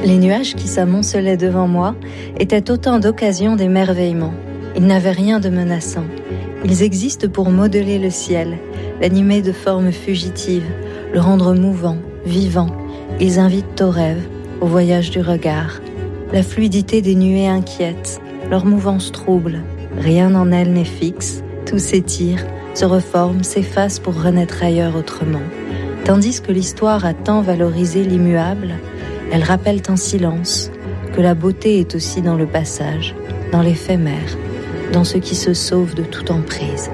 Les nuages qui s'amoncelaient devant moi étaient autant d'occasions d'émerveillement. Ils n'avaient rien de menaçant. Ils existent pour modeler le ciel, l'animer de formes fugitives, le rendre mouvant, vivant. Ils invitent au rêve, au voyage du regard. La fluidité des nuées inquiète, leur mouvance trouble. Rien en elles n'est fixe, tout s'étire, se reforme, s'efface pour renaître ailleurs autrement. Tandis que l'histoire a tant valorisé l'immuable, elles rappellent en silence que la beauté est aussi dans le passage, dans l'éphémère, dans ce qui se sauve de toute emprise.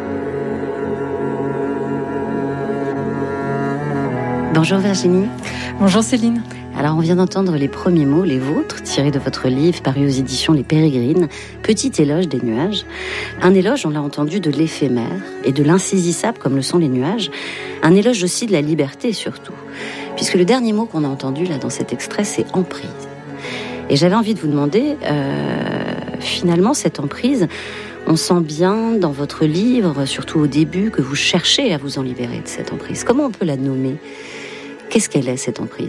Bonjour Virginie. Bonjour Céline. Alors on vient d'entendre les premiers mots, les vôtres, tirés de votre livre paru aux éditions Les Pérégrines, Petit éloge des nuages. Un éloge, on l'a entendu, de l'éphémère et de l'insaisissable comme le sont les nuages. Un éloge aussi de la liberté surtout. Puisque le dernier mot qu'on a entendu là dans cet extrait, c'est emprise. Et j'avais envie de vous demander, finalement cette emprise, on sent bien dans votre livre, surtout au début, que vous cherchez à vous en libérer de cette emprise. Comment on peut la nommer ? Qu'est-ce qu'elle est cette emprise ?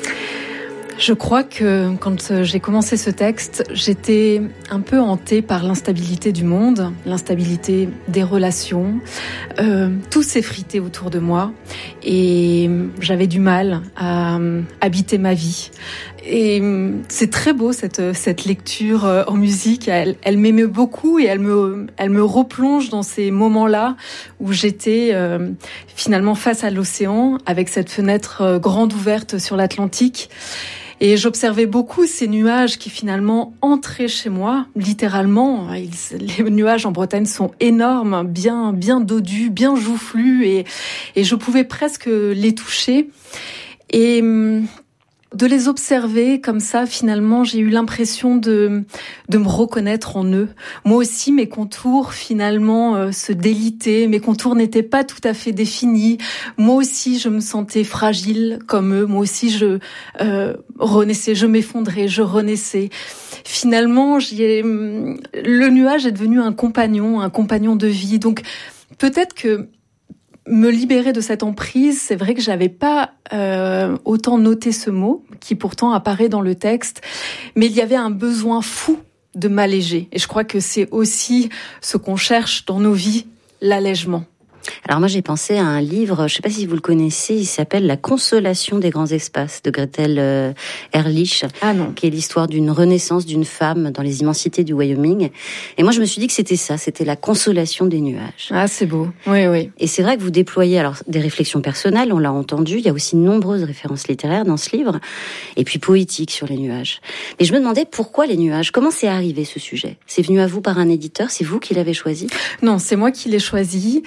Je crois que quand j'ai commencé ce texte, j'étais un peu hantée par l'instabilité du monde, l'instabilité des relations. Tout s'effritait autour de moi et j'avais du mal à habiter ma vie. Et c'est très beau cette lecture en musique. Elle m'émeut beaucoup et elle me replonge dans ces moments-là où j'étais finalement face à l'océan avec cette fenêtre grande ouverte sur l'Atlantique. Et j'observais beaucoup ces nuages qui finalement entraient chez moi, littéralement. Les nuages en Bretagne sont énormes, bien dodus, bien joufflus, et je pouvais presque les toucher. Et de les observer comme ça, finalement, j'ai eu l'impression de me reconnaître en eux. Moi aussi, mes contours, finalement, se délitaient. Mes contours n'étaient pas tout à fait définis. Moi aussi, je me sentais fragile comme eux. Moi aussi, je renaissais, je m'effondrais, je renaissais. Finalement, le nuage est devenu un compagnon de vie. Donc, peut-être que me libérer de cette emprise, c'est vrai que j'avais pas autant noté ce mot, qui pourtant apparaît dans le texte, mais il y avait un besoin fou de m'alléger. Et je crois que c'est aussi ce qu'on cherche dans nos vies, l'allègement. Alors moi j'ai pensé à un livre, je ne sais pas si vous le connaissez, il s'appelle La consolation des grands espaces de Gretel Ehrlich, qui est l'histoire d'une renaissance d'une femme dans les immensités du Wyoming. Et moi je me suis dit que c'était ça, c'était la consolation des nuages. Ah c'est beau, oui. Et c'est vrai que vous déployez alors des réflexions personnelles, on l'a entendu, il y a aussi de nombreuses références littéraires dans ce livre, et puis poétiques sur les nuages. Mais je me demandais pourquoi les nuages, comment c'est arrivé ce sujet ? C'est venu à vous par un éditeur, c'est vous qui l'avez choisi ? Non, c'est moi qui l'ai choisi.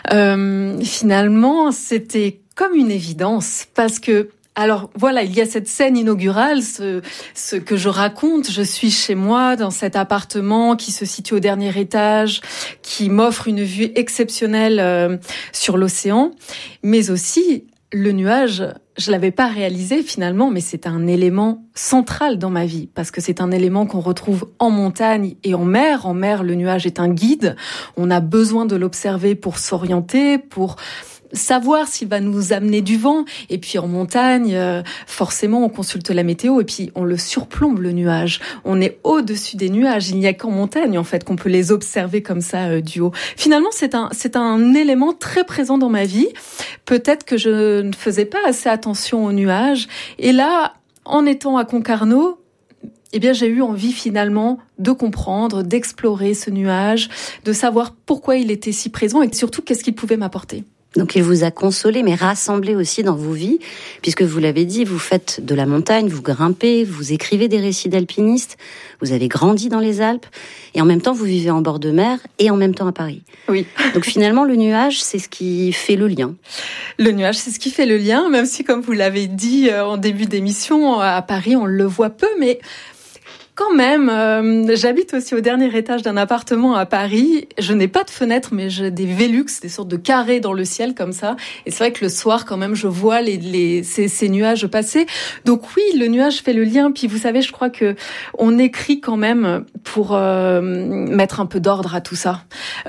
Finalement, c'était comme une évidence parce que, alors voilà, il y a cette scène inaugurale, ce que je raconte. Je suis chez moi dans cet appartement qui se situe au dernier étage, qui m'offre une vue exceptionnelle sur l'océan, mais aussi le nuage. Je l'avais pas réalisé finalement, mais c'est un élément central dans ma vie parce que c'est un élément qu'on retrouve en montagne et en mer. En mer, le nuage est un guide. On a besoin de l'observer pour s'orienter, pour savoir s'il va nous amener du vent. Et puis en montagne, forcément, on consulte la météo et puis on le surplombe, le nuage. On est au-dessus des nuages. Il n'y a qu'en montagne, en fait, qu'on peut les observer comme ça du haut. Finalement, c'est un élément très présent dans ma vie. Peut-être que je ne faisais pas assez attention aux nuages. Et là, en étant à Concarneau, j'ai eu envie finalement de comprendre, d'explorer ce nuage, de savoir pourquoi il était si présent et surtout qu'est-ce qu'il pouvait m'apporter. Donc il vous a consolé, mais rassemblé aussi dans vos vies, puisque vous l'avez dit, vous faites de la montagne, vous grimpez, vous écrivez des récits d'alpinistes, vous avez grandi dans les Alpes, et en même temps vous vivez en bord de mer, et en même temps à Paris. Oui. Donc finalement le nuage, c'est ce qui fait le lien. Le nuage, c'est ce qui fait le lien, même si comme vous l'avez dit en début d'émission, à Paris on le voit peu, mais quand même, j'habite aussi au dernier étage d'un appartement à Paris. Je n'ai pas de fenêtre, mais j'ai des Velux, des sortes de carrés dans le ciel comme ça. Et c'est vrai que le soir, quand même, je vois ces nuages passer. Donc oui, le nuage fait le lien. Puis vous savez, je crois que on écrit quand même pour mettre un peu d'ordre à tout ça.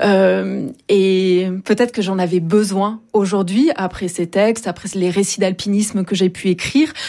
Et peut-être que j'en avais besoin aujourd'hui, après ces textes, après les récits d'alpinisme que j'ai pu écrire,